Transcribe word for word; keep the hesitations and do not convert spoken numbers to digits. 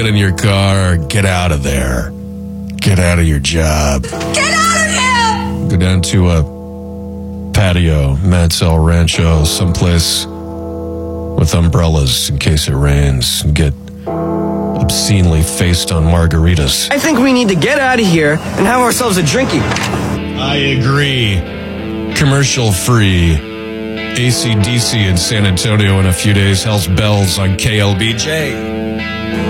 Get in your car, get out of there. Get out of your job. Get out of here! Go down to a patio, Mansell Rancho, someplace with umbrellas in case it rains, and get obscenely faced on margaritas. I think we need to get out of here and have ourselves a drinky. I agree. Commercial free. A C D C in San Antonio in a few days. Hell's Bells on K L B J.